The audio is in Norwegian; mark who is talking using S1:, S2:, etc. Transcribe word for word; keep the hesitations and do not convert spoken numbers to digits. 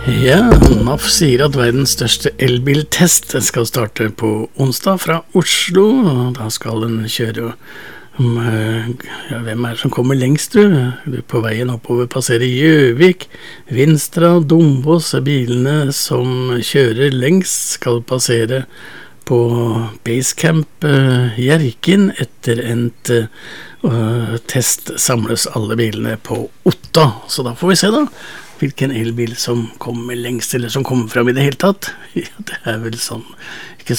S1: Ja, N A F sier at verdens største elbiltest skal starte på onsdag fra Oslo, og da skal den kjøre om, ja, hvem er det som kommer lengst, du? Du er på veien oppover, passerer Gjøvik, Vinstra og Dombås er bilene som kjører lengst, skal passere på Basecamp uh, Hjerkinn. Etter endt uh, test samles alle bilene på Otta, så da får vi se da hvilken elbil som kommer lengst, eller som kommer frem i det hele tatt. Ja, det er vel sånn, ikke